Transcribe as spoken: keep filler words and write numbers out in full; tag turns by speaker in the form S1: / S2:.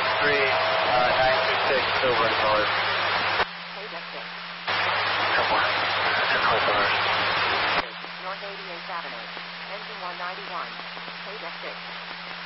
S1: six three nine two six, Silver and North.
S2: K Deck six.
S1: Come on.
S2: North eighty-eighth Avenue. Engine one ninety-one. K Deck six.